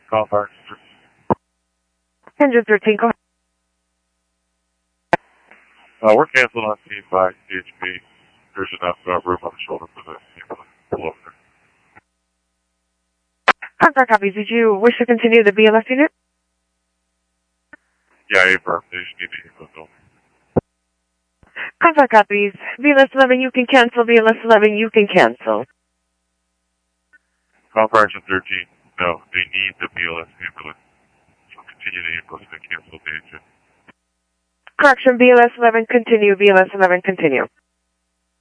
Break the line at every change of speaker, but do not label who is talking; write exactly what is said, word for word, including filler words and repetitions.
Call fire.
Engine thirteen, go ahead.
Uh, we're canceled on T five C H P. There's enough uh, room on the shoulder for the ambulance. Pull over there.
Contact copies. Did you wish to continue the B L S unit?
Yeah, affirm. They just need the ambulance only.
Contact copies. B L S eleven, you can cancel. B L S eleven, you can cancel.
Call fire engine thirteen. No, they need the B L S ambulance. So continue the ambulance and cancel the engine.
Correction, B L S eleven, continue. B L S eleven, continue.